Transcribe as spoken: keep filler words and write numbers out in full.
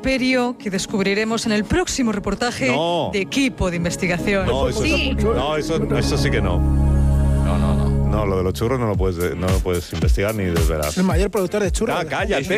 improperio que descubriremos en el próximo reportaje No. de Equipo de Investigación. No, eso, sí. no, eso, eso sí que no. No, no, no. No, lo de los churros no lo puedes, no lo puedes investigar ni desvelar. El mayor productor de churros. Ah, cállate.